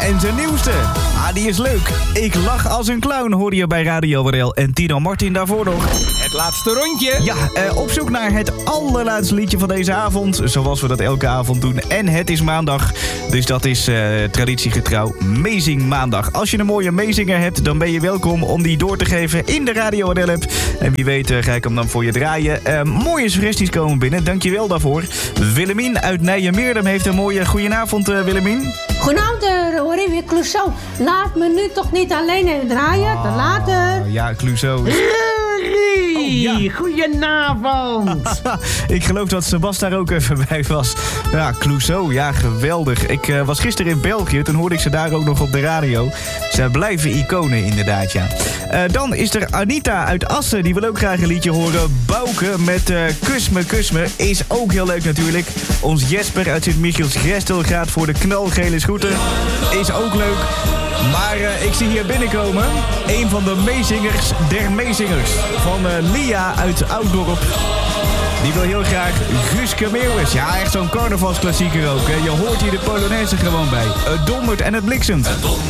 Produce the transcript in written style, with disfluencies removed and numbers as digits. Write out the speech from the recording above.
En zijn nieuwste, die is leuk. Ik lach als een clown, hoorde je bij Radio WRL. En Tino Martin daarvoor nog. Het laatste rondje. Ja, op zoek naar het allerlaatste liedje van deze avond. Zoals we dat elke avond doen. En het is maandag, dus dat is traditiegetrouw Amazing Maandag. Als je een mooie meezinger hebt, dan ben je welkom om die door te geven in de Radio WRL app. En wie weet ga ik hem dan voor je draaien. Mooie suggesties komen binnen, dankjewel daarvoor. Willemien uit Nijmegen heeft een mooie goedenavond, Willemien. Goedenavond, hoor weer Clouseau. Laat me nu toch niet alleen draaien. Tot later. Ja, Clouseau. Ja. Goedenavond. Ik geloof dat Sebas daar ook even bij was. Ja, Clouseau, ja, geweldig. Ik was gisteren in België, toen hoorde ik ze daar ook nog op de radio. Ze blijven iconen inderdaad, ja. Dan is er Anita uit Assen, die wil ook graag een liedje horen. Bouke met Kus me, is ook heel leuk natuurlijk. Ons Jesper uit Sint-Michiels-Gestel gaat voor de knalgele scooter. Is ook leuk. Maar ik zie hier binnenkomen een van de meezingers der meezingers. Van Lia uit Ouddorp. Die wil heel graag Guuske Meeuwis. Ja, echt zo'n carnavalsklassieker ook. Hè. Je hoort hier de Polonaise gewoon bij. Het dondert en het bliksemt.